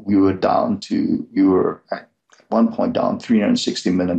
we were at one point down $360 million.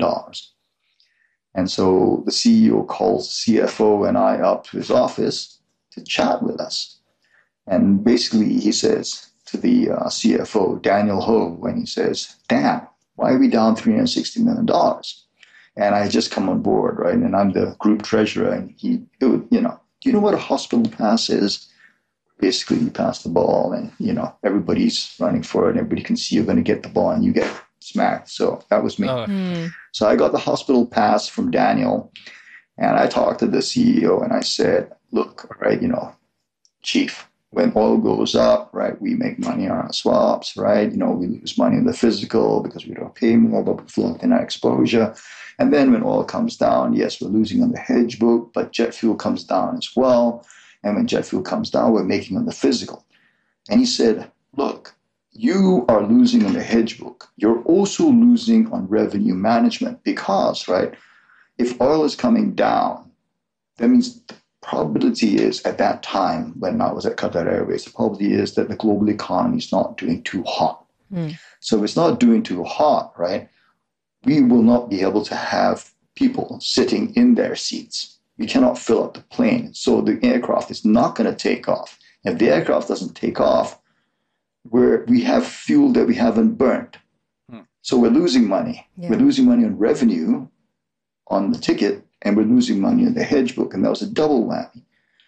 And so the CEO calls the CFO and I up to his office to chat with us. And basically he says to the CFO, Daniel Ho, when he says, "Dan, why are we down $360 million?" And I just come on board, right? And I'm the group treasurer. And do you know what a hospital pass is? Basically, you pass the ball and, everybody's running for it. And everybody can see you're going to get the ball and you get smacked. So that was me. So I got the hospital pass from Daniel. And I talked to the CEO and I said, "Look, right, Chief, when oil goes up, right, we make money on our swaps, right? We lose money in the physical because we don't pay more, but we float in our exposure. And then when oil comes down, yes, we're losing on the hedge book, but jet fuel comes down as well. And when jet fuel comes down, we're making on the physical." And he said, "Look, you are losing on the hedge book. You're also losing on revenue management because, right, if oil is coming down, that means the probability is at that time when I was at Qatar Airways, the probability is that the global economy is not doing too hot. So if it's not doing too hot, right, we will not be able to have people sitting in their seats. We cannot fill up the plane. So the aircraft is not going to take off. If the aircraft doesn't take off, we have fuel that we haven't burnt. So we're losing money. Yeah. We're losing money on revenue on the ticket, and we're losing money on the hedge book. And that was a double whammy.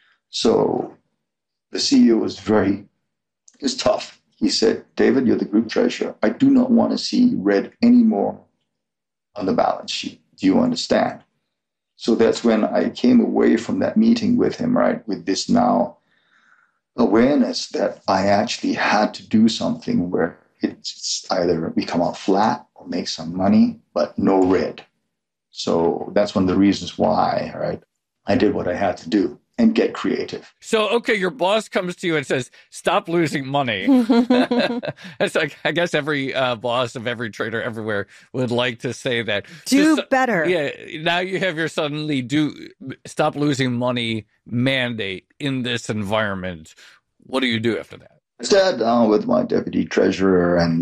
So the CEO was tough. He said, "David, you're the group treasurer. I do not want to see red anymore on the balance sheet. Do you understand?" So that's when I came away from that meeting with him, right, with this now awareness that I actually had to do something where it's either we come out flat or make some money, but no red. So that's one of the reasons why, right, I did what I had to do and get creative. So, okay, your boss comes to you and says, "Stop losing money." It's like, I guess every boss of every trader everywhere would like to say that. Do better. Yeah. Now you have your suddenly stop losing money mandate in this environment. What do you do after that? I sat down with my deputy treasurer and,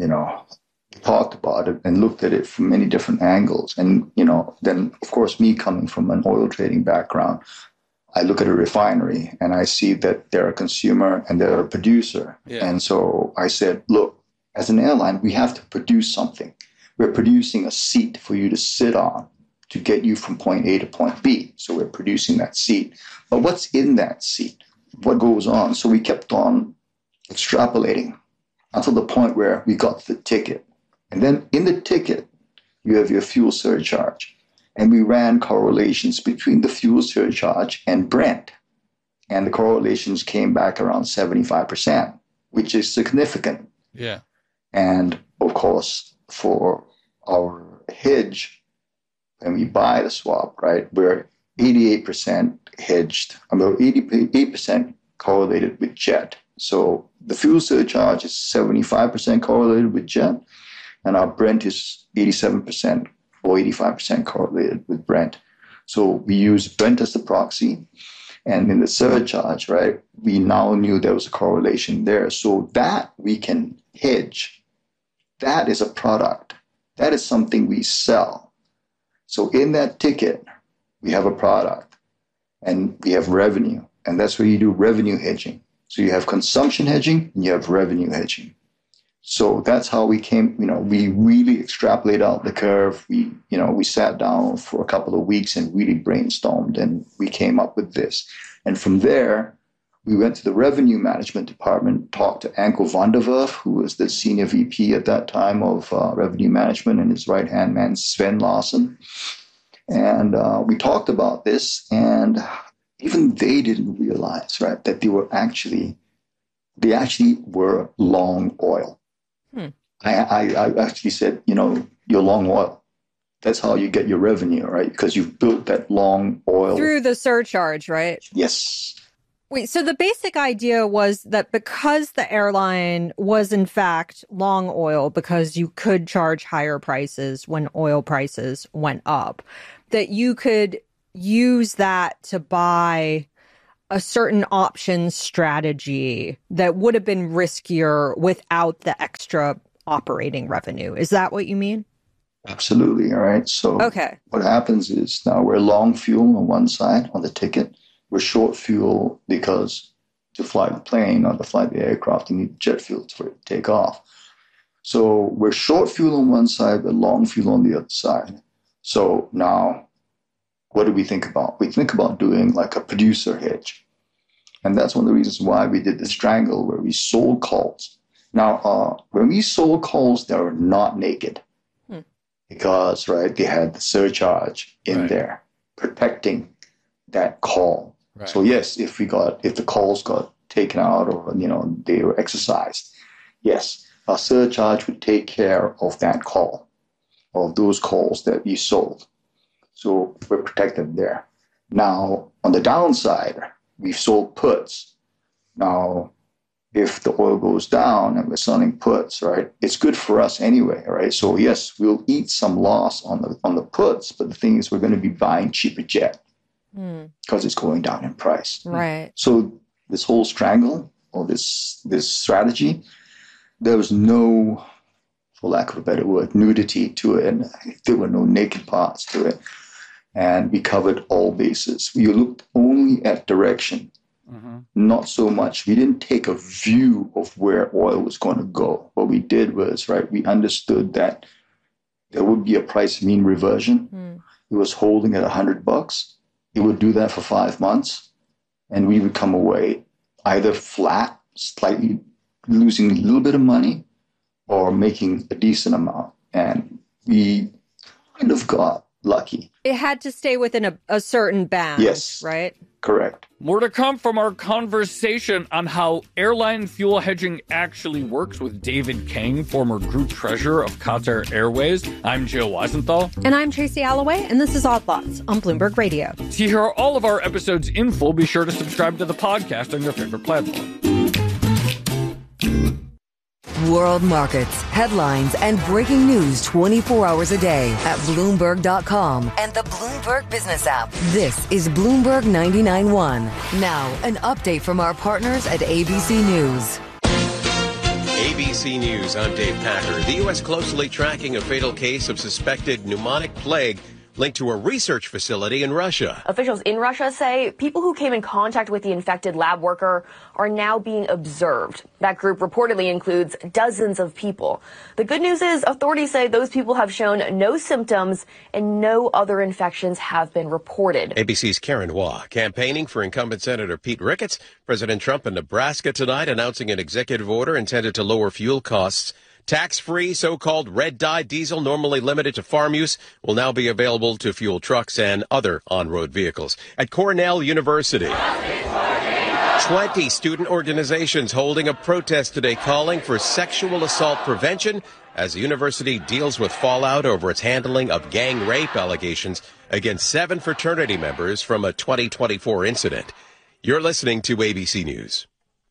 talked about it and looked at it from many different angles. And, then, of course, me coming from an oil trading background, I look at a refinery and I see that they're a consumer and they're a producer. Yeah. And so I said, look, as an airline, we have to produce something. We're producing a seat for you to sit on to get you from point A to point B. So we're producing that seat. But what's in that seat? What goes on? So we kept on extrapolating until the point where we got the ticket. And then in the ticket, you have your fuel surcharge. And we ran correlations between the fuel surcharge and Brent. And the correlations came back around 75%, which is significant. Yeah. And of course, for our hedge, when we buy the swap, right, we're 88% hedged, about 88% correlated with jet. So the fuel surcharge is 75% correlated with jet, and our Brent is 87% or 85% correlated with Brent. So we use Brent as the proxy. And in the surcharge, right, we now knew there was a correlation there. So that we can hedge. That is a product. That is something we sell. So in that ticket, we have a product and we have revenue. And that's where you do revenue hedging. So you have consumption hedging and you have revenue hedging. So that's how we came, we really extrapolate out the curve. We sat down for a couple of weeks and really brainstormed and we came up with this. And from there, we went to the revenue management department, talked to Anko van der Werf, who was the senior VP at that time of revenue management, and his right-hand man, Sven Larsen. And we talked about this, and even they didn't realize, right, that they actually were long oil. I actually said, you're long oil. That's how you get your revenue, right? Because you've built that long oil. Through the surcharge, right? Yes. Wait, so the basic idea was that because the airline was in fact long oil, because you could charge higher prices when oil prices went up, that you could use that to buy a certain option strategy that would have been riskier without the extra operating revenue. Is that what you mean? Absolutely. All right. So okay. What happens is now we're long fuel on one side on the ticket. We're short fuel because to fly the plane or to fly the aircraft, you need jet fuel for it to take off. So we're short fuel on one side, but long fuel on the other side. So now, what do we think about? We think about doing like a producer hedge. And that's one of the reasons why we did the strangle, where we sold calls. Now, when we sold calls, they were not naked because, right, they had the surcharge in there protecting that call. Right. So yes, if the calls got taken out or, they were exercised, yes, our surcharge would take care of that call, of those calls that we sold. So we're protected there. Now, on the downside, we've sold puts. Now, if the oil goes down and we're selling puts, right, it's good for us anyway, right? So yes, we'll eat some loss on the puts, but the thing is we're going to be buying cheaper jet because it's going down in price. Right. So this whole strangle or this strategy, there was no, for lack of a better word, nudity to it, and there were no naked parts to it. And we covered all bases. We looked only at direction, not so much. We didn't take a view of where oil was going to go. What we did was, right, we understood that there would be a price mean reversion. It was holding at $100. It would do that for 5 months, and we would come away either flat, slightly losing a little bit of money, or making a decent amount. And we kind of got lucky. It had to stay within a certain band, yes, right? Correct. More to come from our conversation on how airline fuel hedging actually works with David King, former group treasurer of Qatar Airways. I'm Joe Weisenthal. And I'm Tracy Alloway, and this is Odd Lots on Bloomberg Radio. To hear all of our episodes in full, be sure to subscribe to the podcast on your favorite platform. World markets, headlines, and breaking news 24 hours a day at Bloomberg.com and the Bloomberg Business app. This is Bloomberg 99.1. Now, an update from our partners at ABC News. ABC News, I'm Dave Packer. The U.S. closely tracking a fatal case of suspected pneumonic plague linked to a research facility in Russia. Officials in Russia say people who came in contact with the infected lab worker are now being observed. That group reportedly includes dozens of people. The good news is authorities say those people have shown no symptoms and no other infections have been reported. ABC's Karen Waugh campaigning for incumbent Senator Pete Ricketts. President Trump in Nebraska tonight announcing an executive order intended to lower fuel costs. Tax-free so-called red-dye diesel normally limited to farm use will now be available to fuel trucks and other on-road vehicles. At Cornell University, 20 student organizations holding a protest today calling for sexual assault prevention as the university deals with fallout over its handling of gang rape allegations against 7 fraternity members from a 2024 incident. You're listening to ABC News.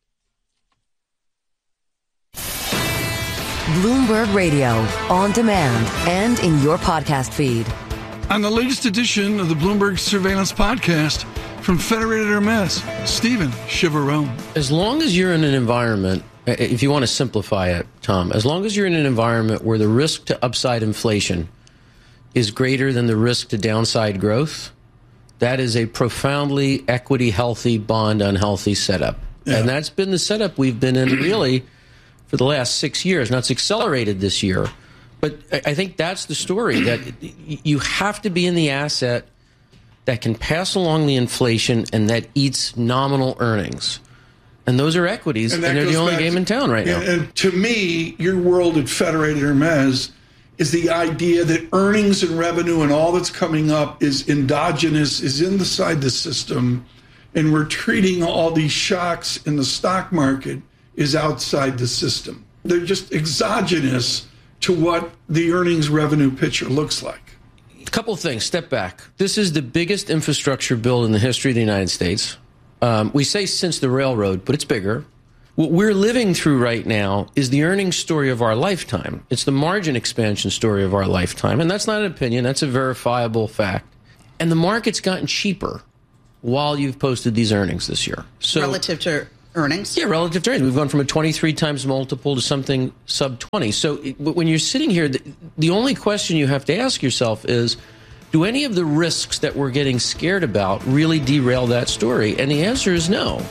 Bloomberg Radio, on demand and in your podcast feed. On the latest edition of the Bloomberg Surveillance Podcast from Federated Hermes, Stephen Chivarone. As long as you're in an environment, if you want to simplify it, Tom, as long as you're in an environment where the risk to upside inflation is greater than the risk to downside growth, that is a profoundly equity healthy, bond unhealthy setup. Yeah. And that's been the setup we've been in really for the last 6 years. Now, it's accelerated this year, but I think that's the story, that you have to be in the asset that can pass along the inflation and that eats nominal earnings. And those are equities, and they're the only game in town right now. And to me, your world at Federated Hermes is the idea that earnings and revenue and all that's coming up is endogenous, is inside the system, and we're treating all these shocks in the stock market is outside the system. They're just exogenous to what the earnings revenue picture looks like. A couple of things. Step back. This is the biggest infrastructure bill in the history of the United States. We say since the railroad, but it's bigger. What we're living through right now is the earnings story of our lifetime. It's the margin expansion story of our lifetime. And that's not an opinion. That's a verifiable fact. And the market's gotten cheaper. while you've posted these earnings this year. So relative to earnings? Yeah, relative to earnings. We've gone from a 23 times multiple to something sub 20. So when you're sitting here, the only question you have to ask yourself is, do any of the risks that we're getting scared about really derail that story? And the answer is no.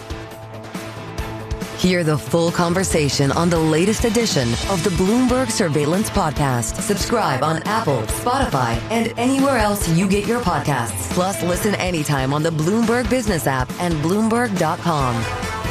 Hear the full conversation on the latest edition of the Bloomberg Surveillance Podcast. Subscribe on Apple, Spotify, and anywhere else you get your podcasts. Plus, listen anytime on the Bloomberg Business app and Bloomberg.com.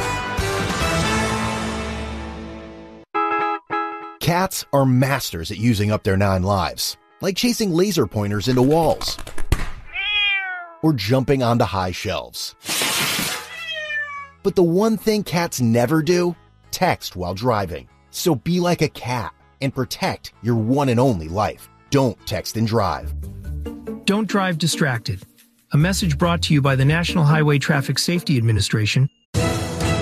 Cats are masters at using up their 9 lives, like chasing laser pointers into walls or jumping onto high shelves. But the one thing cats never do, text while driving. So be like a cat and protect your one and only life. Don't text and drive. Don't drive distracted. A message brought to you by the National Highway Traffic Safety Administration